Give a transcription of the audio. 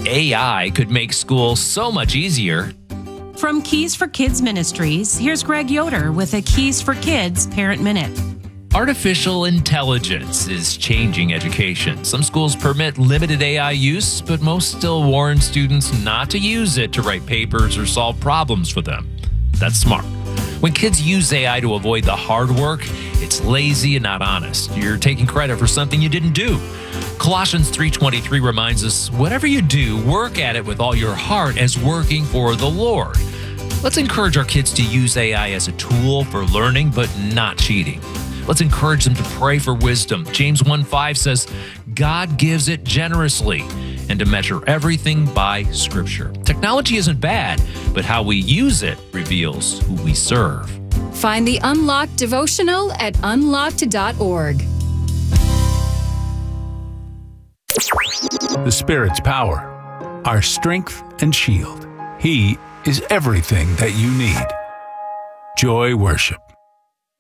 AI could make school so much easier. From Keys for Kids Ministries, here's Greg Yoder with a Keys for Kids Parent Minute. Artificial intelligence is changing education. Some schools permit limited AI use, but most still warn students not to use it to write papers or solve problems for them. That's smart. When kids use AI to avoid the hard work, it's lazy and not honest. You're taking credit for something you didn't do. Colossians 3:23 reminds us, whatever you do, work at it with all your heart as working for the Lord. Let's encourage our kids to use AI as a tool for learning, but not cheating. Let's encourage them to pray for wisdom. James 1:5 says, God gives it generously, and to measure everything by Scripture. Technology isn't bad, but how we use it reveals who we serve. Find the Unlocked devotional at unlocked.org. The Spirit's power, our strength and shield. He is everything that you need. Joy Worship.